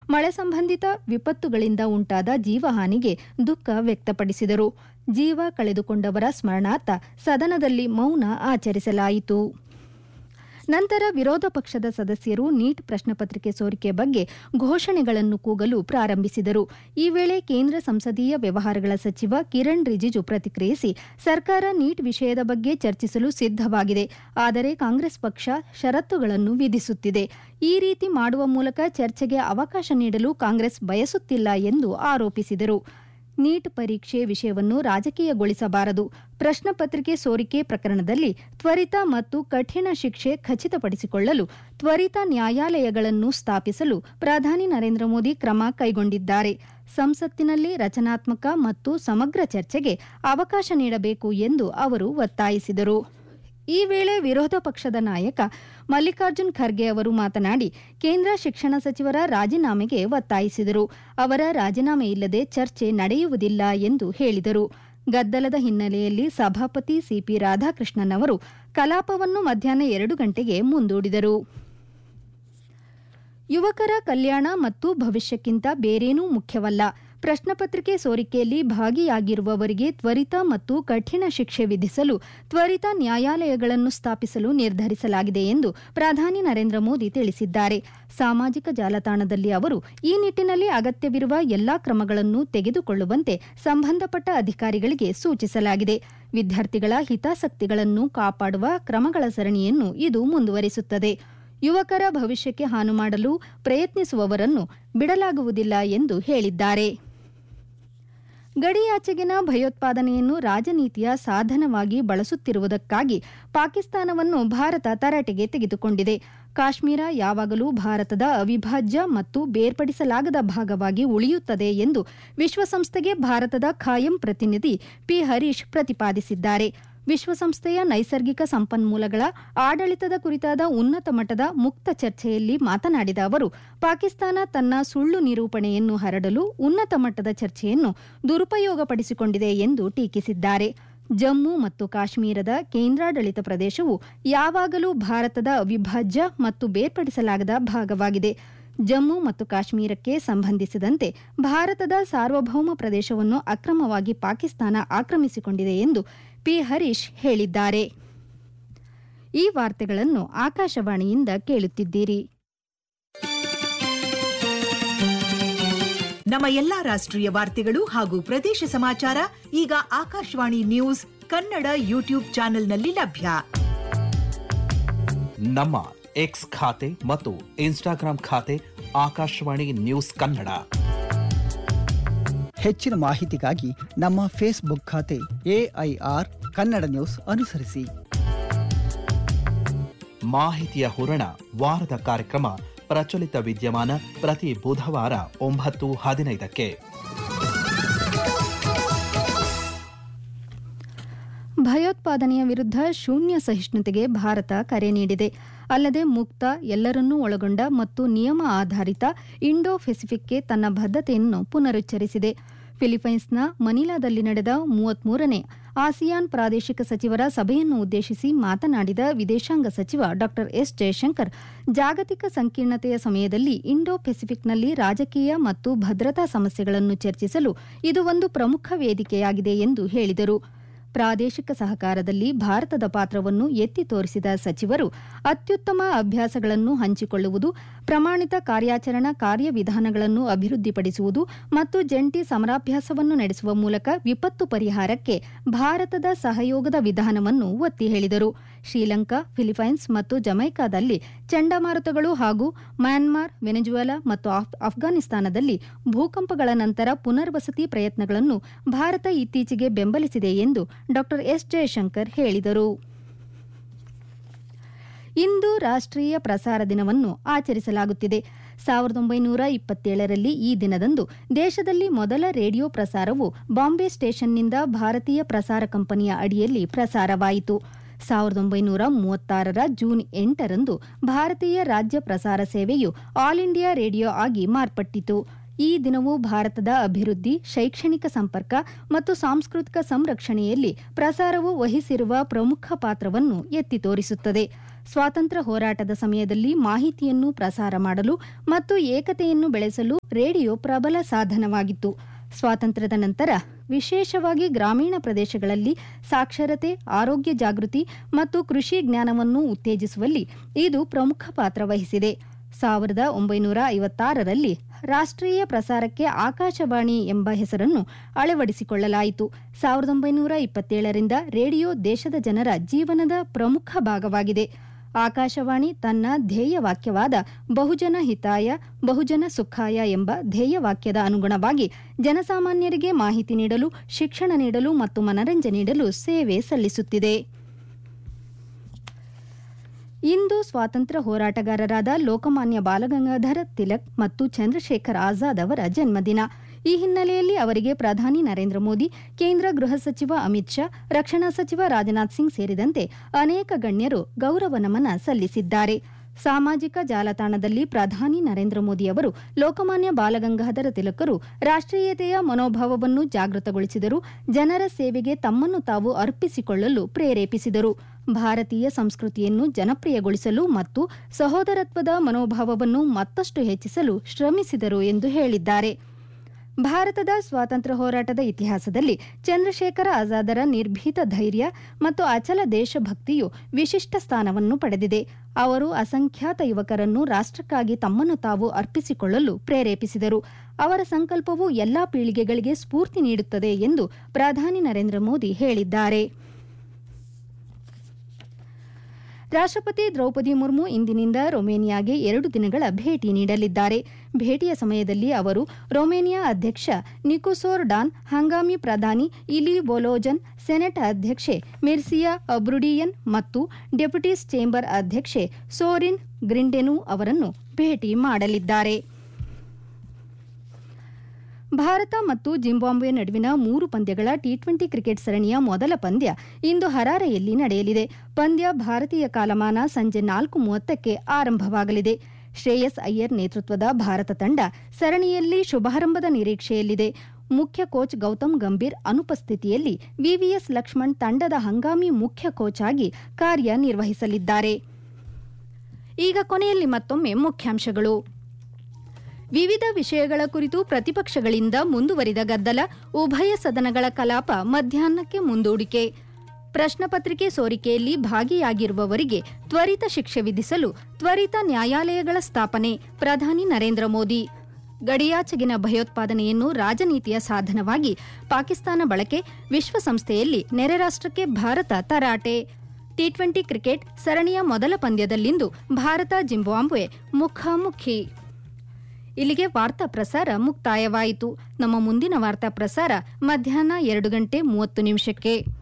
ಮಳೆ ಸಂಬಂಧಿತ ವಿಪತ್ತುಗಳಿಂದ ಉಂಟಾದ ಜೀವಹಾನಿಗೆ ದುಃಖ ವ್ಯಕ್ತಪಡಿಸಿದರು. ಜೀವ ಕಳೆದುಕೊಂಡವರ ಸ್ಮರಣಾರ್ಥ ಸದನದಲ್ಲಿ ಮೌನ ಆಚರಿಸಲಾಯಿತು. ನಂತರ ವಿರೋಧ ಪಕ್ಷದ ಸದಸ್ಯರು ನೀಟ್ ಪ್ರಶ್ನೆಪತ್ರಿಕೆ ಸೋರಿಕೆ ಬಗ್ಗೆ ಘೋಷಣೆಗಳನ್ನು ಕೂಗಲು ಪ್ರಾರಂಭಿಸಿದರು. ಈ ವೇಳೆ ಕೇಂದ್ರ ಸಂಸದೀಯ ವ್ಯವಹಾರಗಳ ಸಚಿವ ಕಿರಣ್ ರಿಜಿಜು ಪ್ರತಿಕ್ರಿಯಿಸಿ, ಸರ್ಕಾರ ನೀಟ್ ವಿಷಯದ ಬಗ್ಗೆ ಚರ್ಚಿಸಲು ಸಿದ್ಧವಾಗಿದೆ, ಆದರೆ ಕಾಂಗ್ರೆಸ್ ಪಕ್ಷ ಷರತ್ತುಗಳನ್ನು ವಿಧಿಸುತ್ತಿದೆ. ಈ ರೀತಿ ಮಾಡುವ ಮೂಲಕ ಚರ್ಚೆಗೆ ಅವಕಾಶ ನೀಡಲು ಕಾಂಗ್ರೆಸ್ ಬಯಸುತ್ತಿಲ್ಲ ಎಂದು ಆರೋಪಿಸಿದರು. ನೀಟ್ ಪರೀಕ್ಷೆ ವಿಷಯವನ್ನು ರಾಜಕೀಯಗೊಳಿಸಬಾರದು. ಪ್ರಶ್ನೆಪತ್ರಿಕೆ ಸೋರಿಕೆ ಪ್ರಕರಣದಲ್ಲಿ ತ್ವರಿತ ಮತ್ತು ಕಠಿಣ ಶಿಕ್ಷೆ ಖಚಿತಪಡಿಸಿಕೊಳ್ಳಲು ತ್ವರಿತ ನ್ಯಾಯಾಲಯಗಳನ್ನು ಸ್ಥಾಪಿಸಲು ಪ್ರಧಾನಿ ನರೇಂದ್ರ ಮೋದಿ ಕ್ರಮ ಕೈಗೊಂಡಿದ್ದಾರೆ. ಸಂಸತ್ತಿನಲ್ಲಿ ರಚನಾತ್ಮಕ ಮತ್ತು ಸಮಗ್ರ ಚರ್ಚೆಗೆ ಅವಕಾಶ ನೀಡಬೇಕು ಎಂದು ಅವರು ಒತ್ತಾಯಿಸಿದರು. ಈ ವೇಳೆ ವಿರೋಧ ಪಕ್ಷದ ನಾಯಕ ಮಲ್ಲಿಕಾರ್ಜುನ್ ಖರ್ಗೆ ಅವರು ಮಾತನಾಡಿ, ಕೇಂದ್ರ ಶಿಕ್ಷಣ ಸಚಿವರ ರಾಜೀನಾಮೆಗೆ ಒತ್ತಾಯಿಸಿದರು. ಅವರ ರಾಜೀನಾಮೆ ಇಲ್ಲದೆ ಚರ್ಚೆ ನಡೆಯುವುದಿಲ್ಲ ಎಂದು ಹೇಳಿದರು. ಗದ್ದಲದ ಹಿನ್ನೆಲೆಯಲ್ಲಿ ಸಭಾಪತಿ ಸಿಪಿ ರಾಧಾಕೃಷ್ಣನ್ ಅವರು ಕಲಾಪವನ್ನು ಮಧ್ಯಾಹ್ನ 2 ಗಂಟೆಗೆ ಮುಂದೂಡಿದರು. ಯುವಕರ ಕಲ್ಯಾಣ ಮತ್ತು ಭವಿಷ್ಯಕ್ಕಿಂತ ಬೇರೇನೂ ಮುಖ್ಯವಲ್ಲ. ಪ್ರಶ್ನೆಪತ್ರಿಕೆ ಸೋರಿಕೆಯಲ್ಲಿ ಭಾಗಿಯಾಗಿರುವವರಿಗೆ ತ್ವರಿತ ಮತ್ತು ಕಠಿಣ ಶಿಕ್ಷೆ ವಿಧಿಸಲು ತ್ವರಿತ ನ್ಯಾಯಾಲಯಗಳನ್ನು ಸ್ಥಾಪಿಸಲು ನಿರ್ಧರಿಸಲಾಗಿದೆ ಎಂದು ಪ್ರಧಾನಿ ನರೇಂದ್ರ ಮೋದಿ ತಿಳಿಸಿದ್ದಾರೆ. ಸಾಮಾಜಿಕ ಜಾಲತಾಣದಲ್ಲಿ ಅವರು ಈ ನಿಟ್ಟಿನಲ್ಲಿ ಅಗತ್ಯವಿರುವ ಎಲ್ಲಾ ಕ್ರಮಗಳನ್ನು ತೆಗೆದುಕೊಳ್ಳುವಂತೆ ಸಂಬಂಧಪಟ್ಟ ಅಧಿಕಾರಿಗಳಿಗೆ ಸೂಚಿಸಲಾಗಿದೆ. ವಿದ್ಯಾರ್ಥಿಗಳ ಹಿತಾಸಕ್ತಿಗಳನ್ನು ಕಾಪಾಡುವ ಕ್ರಮಗಳ ಸರಣಿಯನ್ನು ಇದು ಮುಂದುವರಿಸುತ್ತದೆ. ಯುವಕರ ಭವಿಷ್ಯಕ್ಕೆ ಹಾನು ಮಾಡಲು ಪ್ರಯತ್ನಿಸುವವರನ್ನು ಬಿಡಲಾಗುವುದಿಲ್ಲ ಎಂದು ಹೇಳಿದ್ದಾರೆ. ಗಡಿಯಾಚೆಗಿನ ಭಯೋತ್ಪಾದನೆಯನ್ನು ರಾಜನೀತಿಯ ಸಾಧನವಾಗಿ ಬಳಸುತ್ತಿರುವುದಕ್ಕಾಗಿ ಪಾಕಿಸ್ತಾನವನ್ನು ಭಾರತ ತರಾಟೆಗೆ ತೆಗೆದುಕೊಂಡಿದೆ. ಕಾಶ್ಮೀರ ಯಾವಾಗಲೂ ಭಾರತದ ಅವಿಭಾಜ್ಯ ಮತ್ತು ಬೇರ್ಪಡಿಸಲಾಗದ ಭಾಗವಾಗಿ ಉಳಿಯುತ್ತದೆ ಎಂದು ವಿಶ್ವಸಂಸ್ಥೆಗೆ ಭಾರತದ ಖಾಯಂ ಪ್ರತಿನಿಧಿ ಪಿ ಹರೀಶ್ ಪ್ರತಿಪಾದಿಸಿದ್ದಾರೆ. ವಿಶ್ವಸಂಸ್ಥೆಯ ನೈಸರ್ಗಿಕ ಸಂಪನ್ಮೂಲಗಳ ಆಡಳಿತದ ಕುರಿತಾದ ಉನ್ನತ ಮಟ್ಟದ ಮುಕ್ತ ಚರ್ಚೆಯಲ್ಲಿ ಮಾತನಾಡಿದ ಅವರು, ಪಾಕಿಸ್ತಾನ ತನ್ನ ಸುಳ್ಳು ನಿರೂಪಣೆಯನ್ನು ಹರಡಲು ಉನ್ನತ ಮಟ್ಟದ ಚರ್ಚೆಯನ್ನು ದುರುಪಯೋಗಪಡಿಸಿಕೊಂಡಿದೆ ಎಂದು ಟೀಕಿಸಿದ್ದಾರೆ. ಜಮ್ಮು ಮತ್ತು ಕಾಶ್ಮೀರದ ಕೇಂದ್ರಾಡಳಿತ ಪ್ರದೇಶವು ಯಾವಾಗಲೂ ಭಾರತದ ಅವಿಭಾಜ್ಯ ಮತ್ತು ಬೇರ್ಪಡಿಸಲಾಗದ ಭಾಗವಾಗಿದೆ. ಜಮ್ಮು ಮತ್ತು ಕಾಶ್ಮೀರಕ್ಕೆ ಸಂಬಂಧಿಸಿದಂತೆ ಭಾರತದ ಸಾರ್ವಭೌಮ ಪ್ರದೇಶವನ್ನು ಅಕ್ರಮವಾಗಿ ಪಾಕಿಸ್ತಾನ ಆಕ್ರಮಿಸಿಕೊಂಡಿದೆ ಎಂದು ಪಿ ಹರೀಶ್ ಹೇಳಿದ್ದಾರೆ. ಈ ವಾರ್ತೆಗಳನ್ನು ಆಕಾಶವಾಣಿಯಿಂದ ಕೇಳುತ್ತಿದ್ದೀರಿ. ನಮ್ಮ ಎಲ್ಲಾ ರಾಷ್ಟ್ರೀಯ ವಾರ್ತೆಗಳು ಹಾಗೂ ಪ್ರದೇಶ ಸಮಾಚಾರ ಈಗ ಆಕಾಶವಾಣಿ ನ್ಯೂಸ್ ಕನ್ನಡ ಯೂಟ್ಯೂಬ್ ಚಾನೆಲ್ನಲ್ಲಿ ಲಭ್ಯ. ನಮ್ಮ ಎಕ್ಸ್ ಖಾತೆ ಮತ್ತು ಇನ್ಸ್ಟಾಗ್ರಾಂ ಖಾತೆ ಆಕಾಶವಾಣಿ ನ್ಯೂಸ್ ಕನ್ನಡ. ಹೆಚ್ಚಿನ ಮಾಹಿತಿಗಾಗಿ ನಮ್ಮ ಫೇಸ್ಬುಕ್ ಖಾತೆ ಎಐಆರ್ ಕನ್ನಡ ನ್ಯೂಸ್ ಅನುಸರಿಸಿ. ಮಾಹಿತಿಯ ಹೂರಣ ವಾರದ ಕಾರ್ಯಕ್ರಮ ಪ್ರಚಲಿತ ವಿದ್ಯಮಾನ ಪ್ರತಿ ಬುಧವಾರ 9:15ಕ್ಕೆ. ಭಯೋತ್ಪಾದನೆಯ ವಿರುದ್ಧ ಶೂನ್ಯ ಸಹಿಷ್ಣುತೆಗೆ ಭಾರತ ಕರೆ ನೀಡಿದೆ. ಅಲ್ಲದೆ ಮುಕ್ತ, ಎಲ್ಲರನ್ನೂ ಒಳಗೊಂಡ ಮತ್ತು ನಿಯಮ ಆಧಾರಿತ ಇಂಡೋ ಪೆಸಿಫಿಕ್ಗೆ ತನ್ನ ಬದ್ಧತೆಯನ್ನು ಪುನರುಚ್ಚರಿಸಿದೆ. ಫಿಲಿಪೈನ್ಸ್ನ ಮನಿಲಾದಲ್ಲಿ ನಡೆದ 33ನೇ ಆಸಿಯಾನ್ ಪ್ರಾದೇಶಿಕ ಸಚಿವರ ಸಭೆಯನ್ನು ಉದ್ದೇಶಿಸಿ ಮಾತನಾಡಿದ ವಿದೇಶಾಂಗ ಸಚಿವ ಡಾ ಎಸ್ ಜಯಶಂಕರ್, ಜಾಗತಿಕ ಸಂಕೀರ್ಣತೆಯ ಸಮಯದಲ್ಲಿ ಇಂಡೋ ಪೆಸಿಫಿಕ್ನಲ್ಲಿ ರಾಜಕೀಯ ಮತ್ತು ಭದ್ರತಾ ಸಮಸ್ಯೆಗಳನ್ನು ಚರ್ಚಿಸಲು ಇದು ಒಂದು ಪ್ರಮುಖ ವೇದಿಕೆಯಾಗಿದೆ ಎಂದು ಹೇಳಿದರು. ಪ್ರಾದೇಶಿಕ ಸಹಕಾರದಲ್ಲಿ ಭಾರತದ ಪಾತ್ರವನ್ನು ಎತ್ತಿ ತೋರಿಸಿದ ಸಚಿವರು, ಅತ್ಯುತ್ತಮ ಅಭ್ಯಾಸಗಳನ್ನು ಹಂಚಿಕೊಳ್ಳುವುದು, ಪ್ರಮಾಣಿತ ಕಾರ್ಯಾಚರಣಾ ಕಾರ್ಯವಿಧಾನಗಳನ್ನು ಅಭಿವೃದ್ಧಿಪಡಿಸುವುದು ಮತ್ತು ಜಂಟಿ ಸಮರಾಭ್ಯಾಸವನ್ನು ನಡೆಸುವ ಮೂಲಕ ವಿಪತ್ತು ಪರಿಹಾರಕ್ಕೆ ಭಾರತದ ಸಹಯೋಗದ ವಿಧಾನವನ್ನು ಒತ್ತಿ ಹೇಳಿದರು. ಶ್ರೀಲಂಕಾ, ಫಿಲಿಪೈನ್ಸ್ ಮತ್ತು ಜಮೈಕಾದಲ್ಲಿ ಚಂಡಮಾರುತಗಳು ಹಾಗೂ ಮ್ಯಾನ್ಮಾರ್, ವೆನೆಜುವೆಲಾ ಮತ್ತು ಅಫ್ಘಾನಿಸ್ತಾನದಲ್ಲಿ ಭೂಕಂಪಗಳ ನಂತರ ಪುನರ್ವಸತಿ ಪ್ರಯತ್ನಗಳನ್ನು ಭಾರತ ಇತ್ತೀಚೆಗೆ ಬೆಂಬಲಿಸಿದೆ ಎಂದು ಡಾ ಎಸ್ ಜಯಶಂಕರ್ ಹೇಳಿದರು. ಇಂದು ರಾಷ್ಟ್ರೀಯ ಪ್ರಸಾರ ದಿನವನ್ನು ಆಚರಿಸಲಾಗುತ್ತಿದೆ. 1927ರಲ್ಲಿ ಈ ದಿನದಂದು ದೇಶದಲ್ಲಿ ಮೊದಲ ರೇಡಿಯೋ ಪ್ರಸಾರವು ಬಾಂಬೆ ಸ್ಟೇಷನ್ನಿಂದ ಭಾರತೀಯ ಪ್ರಸಾರ ಕಂಪನಿಯ ಅಡಿಯಲ್ಲಿ ಪ್ರಸಾರವಾಯಿತು. 1936ರ ಜೂನ್ 8ರಂದು ಭಾರತೀಯ ರಾಜ್ಯ ಪ್ರಸಾರ ಸೇವೆಯು ಆಲ್ ಇಂಡಿಯಾ ರೇಡಿಯೋ ಆಗಿ ಮಾರ್ಪಟ್ಟಿತು. ಈ ದಿನವು ಭಾರತದ ಅಭಿವೃದ್ಧಿ, ಶೈಕ್ಷಣಿಕ ಸಂಪರ್ಕ ಮತ್ತು ಸಾಂಸ್ಕೃತಿಕ ಸಂರಕ್ಷಣೆಯಲ್ಲಿ ಪ್ರಸಾರವು ವಹಿಸಿರುವ ಪ್ರಮುಖ ಪಾತ್ರವನ್ನು ಎತ್ತಿ ತೋರಿಸುತ್ತದೆ. ಸ್ವಾತಂತ್ರ್ಯ ಹೋರಾಟದ ಸಮಯದಲ್ಲಿ ಮಾಹಿತಿಯನ್ನು ಪ್ರಸಾರ ಮಾಡಲು ಮತ್ತು ಏಕತೆಯನ್ನು ಬೆಳೆಸಲು ರೇಡಿಯೋ ಪ್ರಬಲ ಸಾಧನವಾಗಿತ್ತು. ಸ್ವಾತಂತ್ರ್ಯದ ನಂತರ ವಿಶೇಷವಾಗಿ ಗ್ರಾಮೀಣ ಪ್ರದೇಶಗಳಲ್ಲಿ ಸಾಕ್ಷರತೆ, ಆರೋಗ್ಯ ಜಾಗೃತಿ ಮತ್ತು ಕೃಷಿ ಜ್ಞಾನವನ್ನು ಉತ್ತೇಜಿಸುವಲ್ಲಿ ಇದು ಪ್ರಮುಖ ಪಾತ್ರ ವಹಿಸಿದೆ. 1956ರಲ್ಲಿ ರಾಷ್ಟ್ರೀಯ ಪ್ರಸಾರಕ್ಕೆ ಆಕಾಶವಾಣಿ ಎಂಬ ಹೆಸರನ್ನು ಅಳವಡಿಸಿಕೊಳ್ಳಲಾಯಿತು. 1927ರಿಂದ ರೇಡಿಯೋ ದೇಶದ ಜನರ ಜೀವನದ ಪ್ರಮುಖ ಭಾಗವಾಗಿದೆ. ಆಕಾಶವಾಣಿ ತನ್ನ ಧ್ಯೇಯವಾಕ್ಯವಾದ ಬಹುಜನ ಹಿತಾಯ ಬಹುಜನ ಸುಖಾಯ ಎಂಬ ಧ್ಯೇಯವಾಕ್ಯದ ಅನುಗುಣವಾಗಿ ಜನಸಾಮಾನ್ಯರಿಗೆ ಮಾಹಿತಿ ನೀಡಲು, ಶಿಕ್ಷಣ ನೀಡಲು ಮತ್ತು ಮನರಂಜನೆ ನೀಡಲು ಸೇವೆ ಸಲ್ಲಿಸುತ್ತಿದೆ. ಇಂದು ಸ್ವಾತಂತ್ರ್ಯ ಹೋರಾಟಗಾರರಾದ ಲೋಕಮಾನ್ಯ ಬಾಲಗಂಗಾಧರ ತಿಲಕ್ ಮತ್ತು ಚಂದ್ರಶೇಖರ್ ಆಜಾದ್ ಅವರ ಜನ್ಮದಿನ. ಈ ಹಿನ್ನೆಲೆಯಲ್ಲಿ ಅವರಿಗೆ ಪ್ರಧಾನಿ ನರೇಂದ್ರ ಮೋದಿ, ಕೇಂದ್ರ ಗೃಹ ಸಚಿವ ಅಮಿತ್ ಶಾ, ರಕ್ಷಣಾ ಸಚಿವ ರಾಜನಾಥ್ ಸಿಂಗ್ ಸೇರಿದಂತೆ ಅನೇಕ ಗಣ್ಯರು ಗೌರವ ನಮನ ಸಲ್ಲಿಸಿದ್ದಾರೆ. ಸಾಮಾಜಿಕ ಜಾಲತಾಣದಲ್ಲಿ ಪ್ರಧಾನಿ ನರೇಂದ್ರ ಮೋದಿ ಅವರು ಲೋಕಮಾನ್ಯ ಬಾಲಗಂಗಾಧರ ತಿಲಕರು ರಾಷ್ಟ್ರೀಯತೆಯ ಮನೋಭಾವವನ್ನು ಜಾಗೃತಗೊಳಿಸಿದರು, ಜನರ ಸೇವೆಗೆ ತಮ್ಮನ್ನು ತಾವು ಅರ್ಪಿಸಿಕೊಳ್ಳಲು ಪ್ರೇರೇಪಿಸಿದರು, ಭಾರತೀಯ ಸಂಸ್ಕೃತಿಯನ್ನು ಜನಪ್ರಿಯಗೊಳಿಸಲು ಮತ್ತು ಸಹೋದರತ್ವದ ಮನೋಭಾವವನ್ನು ಮತ್ತಷ್ಟು ಹೆಚ್ಚಿಸಲು ಶ್ರಮಿಸಿದರು ಎಂದು ಹೇಳಿದ್ದಾರೆ. ಭಾರತದ ಸ್ವಾತಂತ್ರ್ಯ ಹೋರಾಟದ ಇತಿಹಾಸದಲ್ಲಿ ಚಂದ್ರಶೇಖರ ಆಜಾದರ ನಿರ್ಭೀತ ಧೈರ್ಯ ಮತ್ತು ಅಚಲ ದೇಶಭಕ್ತಿಯು ವಿಶಿಷ್ಟ ಸ್ಥಾನವನ್ನು ಪಡೆದಿದೆ. ಅವರು ಅಸಂಖ್ಯಾತ ಯುವಕರನ್ನು ರಾಷ್ಟ್ರಕ್ಕಾಗಿ ತಮ್ಮನ್ನು ತಾವು ಅರ್ಪಿಸಿಕೊಳ್ಳಲು ಪ್ರೇರೇಪಿಸಿದರು. ಅವರ ಸಂಕಲ್ಪವು ಎಲ್ಲಾ ಪೀಳಿಗೆಗಳಿಗೆ ಸ್ಫೂರ್ತಿ ನೀಡುತ್ತದೆ ಎಂದು ಪ್ರಧಾನಿ ನರೇಂದ್ರ ಮೋದಿ ಹೇಳಿದ್ದಾರೆ. ರಾಷ್ಟ್ರಪತಿ ದ್ರೌಪದಿ ಮುರ್ಮು ಇಂದಿನಿಂದ ರೊಮೇನಿಯಾಗೆ 2 ದಿನಗಳ ಭೇಟಿ ನೀಡಲಿದ್ದಾರೆ. ಭೇಟಿಯ ಸಮಯದಲ್ಲಿ ಅವರು ರೊಮೇನಿಯಾ ಅಧ್ಯಕ್ಷ ನಿಕೋಸೋರ್ ಡಾನ್, ಹಂಗಾಮಿ ಪ್ರಧಾನಿ ಇಲಿ ಬೊಲೋಜನ್, ಸೆನೆಟ್ ಅಧ್ಯಕ್ಷೆ ಮಿರ್ಸಿಯಾ ಅಬ್ರುಡಿಯನ್ ಮತ್ತು ಡೆಪ್ಯೂಟೀಸ್ ಚೇಂಬರ್ ಅಧ್ಯಕ್ಷೆ ಸೋರಿನ್ ಗ್ರಿಂಡೆನು ಅವರನ್ನು ಭೇಟಿ ಮಾಡಲಿದ್ದಾರೆ. ಭಾರತ ಮತ್ತು ಜಿಂಬಾಬ್ವೆ ನಡುವಿನ 3 ಪಂದ್ಯಗಳ ಟಿ20 ಕ್ರಿಕೆಟ್ ಸರಣಿಯ ಮೊದಲ ಪಂದ್ಯ ಇಂದು ಹರಾರೆಯಲ್ಲಿ ನಡೆಯಲಿದೆ. ಪಂದ್ಯ ಭಾರತೀಯ ಕಾಲಮಾನ ಸಂಜೆ 4:30ಕ್ಕೆ ಆರಂಭವಾಗಲಿದೆ. ಶ್ರೇಯಸ್ ಅಯ್ಯರ್ ನೇತೃತ್ವದ ಭಾರತ ತಂಡ ಸರಣಿಯಲ್ಲಿ ಶುಭಾರಂಭದ ನಿರೀಕ್ಷೆಯಲ್ಲಿದೆ. ಮುಖ್ಯ ಕೋಚ್ ಗೌತಮ್ ಗಂಭೀರ್ ಅನುಪಸ್ಥಿತಿಯಲ್ಲಿ ವಿವಿಎಸ್ ಲಕ್ಷ್ಮಣ್ ತಂಡದ ಹಂಗಾಮಿ ಮುಖ್ಯ ಕೋಚ್ ಆಗಿ ಕಾರ್ಯನಿರ್ವಹಿಸಲಿದ್ದಾರೆ. ಈಗ ಕೊನೆಯಲ್ಲಿ ಮತ್ತೊಮ್ಮೆ ಮುಖ್ಯಾಂಶಗಳು. ವಿವಿಧ ವಿಷಯಗಳ ಕುರಿತು ಪ್ರತಿಪಕ್ಷಗಳಿಂದ ಮುಂದುವರಿದ ಗದ್ದಲ, ಉಭಯ ಸದನಗಳ ಕಲಾಪ ಮಧ್ಯಾಹ್ನಕ್ಕೆ ಮುಂದೂಡಿಕೆ. ಪ್ರಶ್ನಪತ್ರಿಕೆ ಸೋರಿಕೆಯಲ್ಲಿ ಭಾಗಿಯಾಗಿರುವವರಿಗೆ ತ್ವರಿತ ಶಿಕ್ಷೆ ವಿಧಿಸಲು ತ್ವರಿತ ನ್ಯಾಯಾಲಯಗಳ ಸ್ಥಾಪನೆ, ಪ್ರಧಾನಿ ನರೇಂದ್ರ ಮೋದಿ. ಗಡಿಯಾಚೆಗಿನ ಭಯೋತ್ಪಾದನೆಯನ್ನು ರಾಜನೀತಿಯ ಸಾಧನವಾಗಿ ಪಾಕಿಸ್ತಾನ ಬಳಕೆ, ವಿಶ್ವಸಂಸ್ಥೆಯಲ್ಲಿ ನೆರೆ ರಾಷ್ಟ್ರಕ್ಕೆ ಭಾರತ ತರಾಟೆ. ಟಿ20 ಕ್ರಿಕೆಟ್ ಸರಣಿಯ ಮೊದಲ ಪಂದ್ಯದಲ್ಲಿಂದು ಭಾರತ ಜಿಂಬಾಬ್ವೆ ಮುಖಾಮುಖಿ. ಇಲ್ಲಿಗೆ ವಾರ್ತಾ ಪ್ರಸಾರ ಮುಕ್ತಾಯವಾಯಿತು. ನಮ್ಮ ಮುಂದಿನ ವಾರ್ತಾ ಪ್ರಸಾರ ಮಧ್ಯಾಹ್ನ 2:30 ನಿಮಿಷಕ್ಕೆ.